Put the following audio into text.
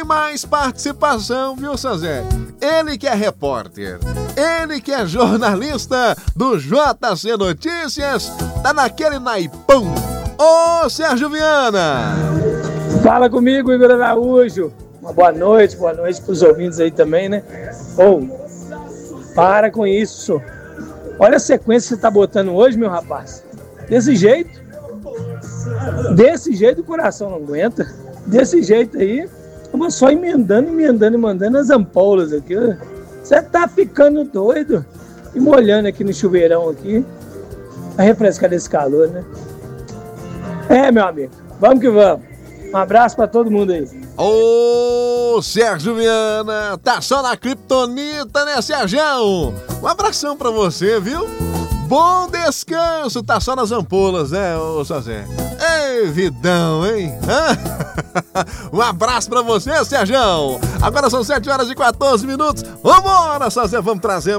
mais participação, viu, Sazé? Ele que é repórter, ele que é jornalista do JC Notícias, tá naquele naipão. Ô, Sérgio Viana! Fala comigo, Igor Araújo. Uma boa noite pros ouvintes aí também, né? Para com isso. Olha a sequência que você tá botando hoje, meu rapaz. Desse jeito o coração não aguenta. Desse jeito aí, eu vou só emendando as ampolas aqui. Você tá ficando doido. E molhando aqui no chuveirão aqui. Pra refrescar desse calor, né? Meu amigo, vamos que vamos. Um abraço pra todo mundo aí. Ô, Sérgio Viana, tá só na criptonita, né, Sérgio? Um abração pra você, viu? Bom descanso, tá só nas ampolas, né, ô Sazé? Ei, vidão, hein? Um abraço pra você, Sérgio. Agora são 7 horas e 14 minutos. Vambora, Sazé, vamos trazer